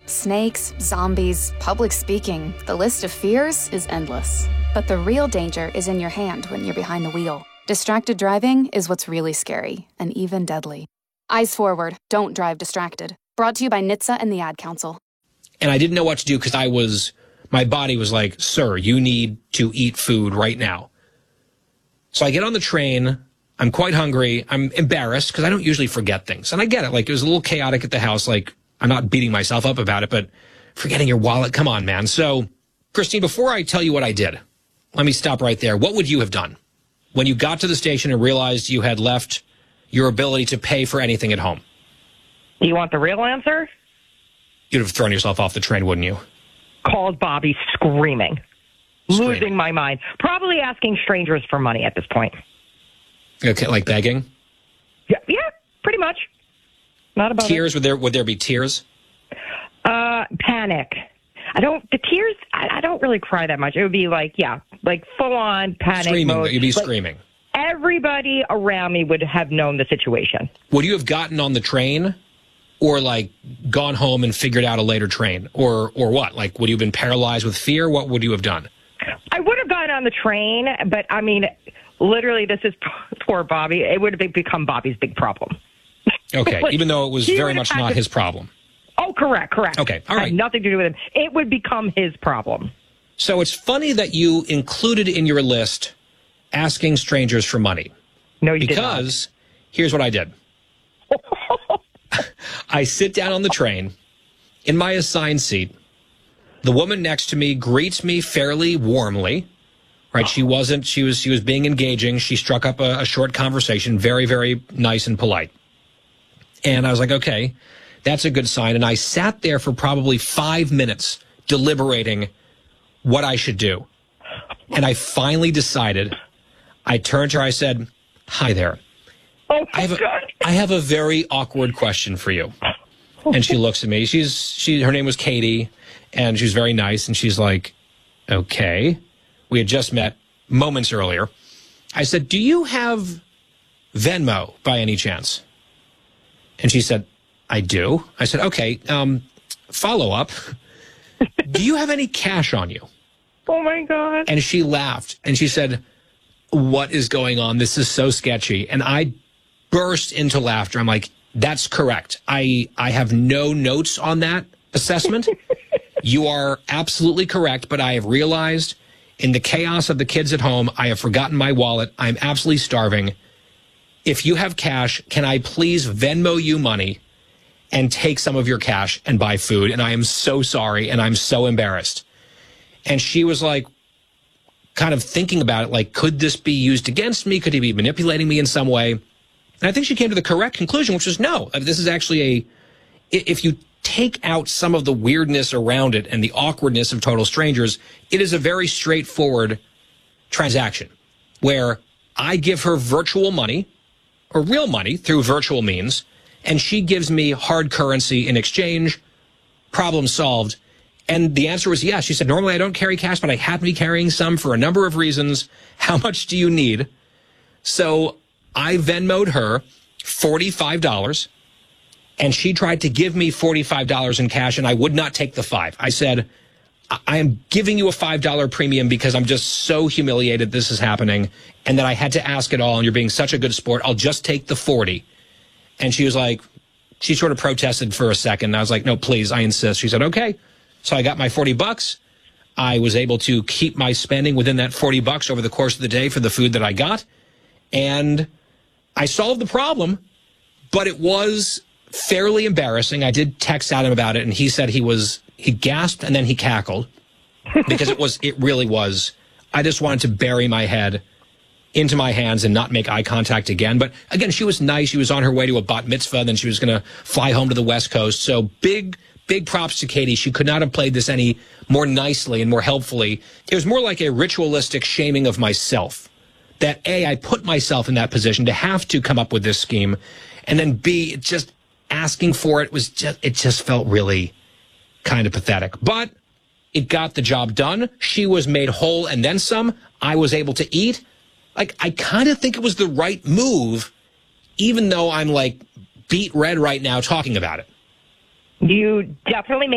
Snakes, zombies, public speaking, the list of fears is endless. But the real danger is in your hand when you're behind the wheel. Distracted driving is what's really scary and even deadly. Eyes forward, don't drive distracted. Brought to you by NHTSA and the Ad Council. And I didn't know what to do because my body was like, sir, you need to eat food right now. So I get on the train. I'm quite hungry. I'm embarrassed because I don't usually forget things. And I get it. Like, it was a little chaotic at the house. Like, I'm not beating myself up about it, but forgetting your wallet, come on, man. So, Christine, before I tell you what I did, let me stop right there. What would you have done when you got to the station and realized you had left your ability to pay for anything at home? Do you want the real answer? You'd have thrown yourself off the train, wouldn't you? Called Bobby screaming. Losing my mind. Probably asking strangers for money at this point. Okay, like begging? Yeah, pretty much. Not about tears? Would there be tears? Panic. I don't really cry that much. It would be like full on panic screaming, mode. You'd be screaming. Everybody around me would have known the situation. Would you have gotten on the train or like gone home and figured out a later train or what? Like, would you have been paralyzed with fear? What would you have done? I would have gotten on the train, but I mean, literally, this is poor Bobby. It would have become Bobby's big problem. Okay, even though it was very much not his problem. Oh, correct. Okay, all right. Had nothing to do with him. It would become his problem. So it's funny that you included in your list asking strangers for money. No, you did not. Because here's what I did. I sit down on the train in my assigned seat. The woman next to me greets me fairly warmly. Right? She was being engaging. She struck up a short conversation, very, very nice and polite. And I was like, okay, that's a good sign. And I sat there for probably 5 minutes deliberating what I should do. And I finally decided. I turned to her. I said, hi there. Oh, my God. I have a very awkward question for you. And she looks at me. Her name was Katie, and she was very nice. And she's like, okay. We had just met moments earlier. I said, do you have Venmo by any chance? And she said, I do. I said, okay, follow up. Do you have any cash on you? Oh, my God. And she laughed, and she said, what is going on? This is so sketchy. And I burst into laughter. I'm like, that's correct. I have no notes on that assessment. You are absolutely correct, but I have realized in the chaos of the kids at home, I have forgotten my wallet. I'm absolutely starving. If you have cash, can I please Venmo you money and take some of your cash and buy food? And I am so sorry, and I'm so embarrassed. And she was like, kind of thinking about it, like, could this be used against me? Could he be manipulating me in some way? And I think she came to the correct conclusion, which was no. This is actually if you take out some of the weirdness around it and the awkwardness of total strangers, it is a very straightforward transaction where I give her virtual money or real money through virtual means, and she gives me hard currency in exchange. Problem solved. And the answer was yes. She said, normally I don't carry cash, but I happen to be carrying some for a number of reasons. How much do you need? So I Venmo'd her $45, and she tried to give me $45 in cash, and I would not take the $5. I said, I am giving you a $5 premium because I'm just so humiliated this is happening, and that I had to ask it all, and you're being such a good sport. I'll just take the 40. And she was like, she sort of protested for a second. I was like, no, please, I insist. She said, okay. So I got my $40. I was able to keep my spending within that $40 over the course of the day for the food that I got. And I solved the problem, but it was fairly embarrassing. I did text Adam about it, and he said he gasped and then he cackled because it really was. I just wanted to bury my head into my hands and not make eye contact again. But again, she was nice. She was on her way to a bat mitzvah, then she was going to fly home to the West Coast. So big props to Katie. She could not have played this any more nicely and more helpfully. It was more like a ritualistic shaming of myself. That A, I put myself in that position to have to come up with this scheme. And then B, just asking for it just felt really kind of pathetic. But it got the job done. She was made whole and then some. I was able to eat. Like, I kind of think it was the right move, even though I'm like beat red right now talking about it. You definitely made